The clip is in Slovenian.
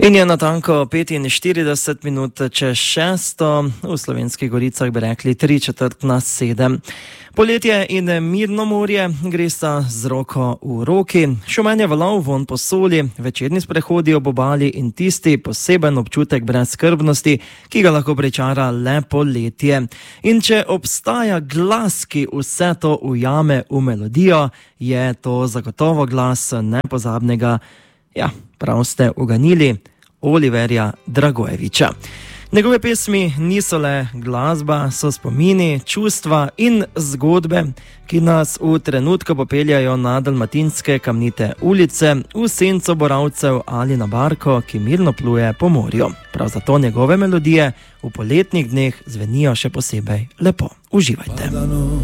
In je natanko 45 minut čez 6, v Slovenskih Goricah bi rekli 6:45. Poletje in mirno morje gresta z roko v roki, šumenje valov, von po soli, večerni sprehodi ob obali in tisti poseben občutek brezskrbnosti, ki ga lahko pričara le poletje. In če obstaja glas, ki vse to ujame v melodijo, je to zagotovo glas nepozabnega, prav ste uganili, Oliverja Dragojevića. Njegove pesmi niso le glasba, so spomini, čustva in zgodbe, ki nas v trenutku popeljajo na dalmatinske kamnite ulice, v senco boravcev ali na barko, ki mirno pluje po morju. Prav zato njegove melodije v poletnih dneh zvenijo še posebej lepo. Uživajte.